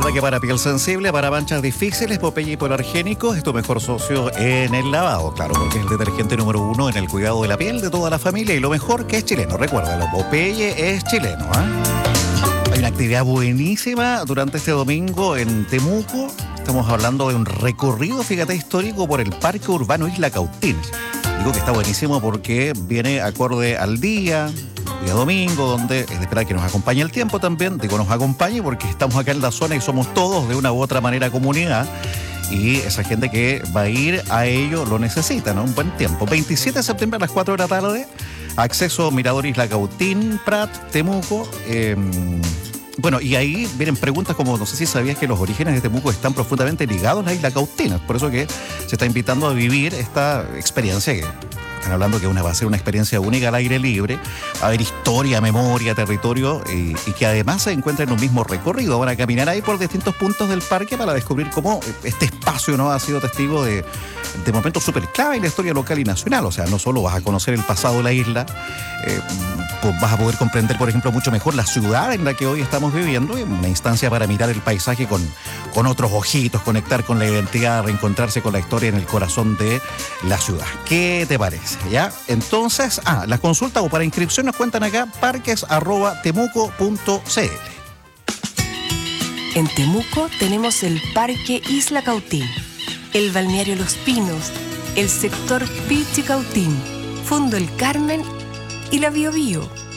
Recuerda que para piel sensible, para manchas difíciles, Popeye Hipoalergénico es tu mejor socio en el lavado. Claro, porque es el detergente número 1 en el cuidado de la piel de toda la familia y lo mejor que es chileno. Recuérdalo, Popeye es chileno, ¿eh? Hay una actividad buenísima durante este domingo en Temuco. Estamos hablando de un recorrido, fíjate, histórico por el Parque Urbano Isla Cautín. Digo que está buenísimo porque viene acorde al día domingo, donde es de esperar que nos acompañe el tiempo también. Digo, nos acompañe porque estamos acá en la zona y somos todos de una u otra manera comunidad. Y esa gente que va a ir a ello lo necesita, ¿no? Un buen tiempo. 27 de septiembre a las 4 de la tarde. Acceso Mirador Isla Cautín, Prat, Temuco. Bueno, y ahí vienen preguntas como, no sé si sabías que los orígenes de Temuco están profundamente ligados a la Isla Cautín. Por eso que se está invitando a vivir esta experiencia que están hablando que va a ser una experiencia única al aire libre. Va a haber historia, memoria, territorio y que además se encuentra en un mismo recorrido. Van a caminar ahí por distintos puntos del parque para descubrir cómo este espacio, ¿no?, ha sido testigo de momentos súper clave en la historia local y nacional. O sea, no solo vas a conocer el pasado de la isla, pues vas a poder comprender, por ejemplo, mucho mejor la ciudad en la que hoy estamos viviendo, una instancia para mirar el paisaje con otros ojitos, conectar con la identidad, reencontrarse con la historia en el corazón de la ciudad. ¿Qué te parece? ¿Ya? Entonces, las consultas o para inscripción nos cuentan acá parques@temuco.cl. En Temuco tenemos el Parque Isla Cautín, el Balneario Los Pinos, el sector Pichi Cautín, Fondo El Carmen y la Biobío.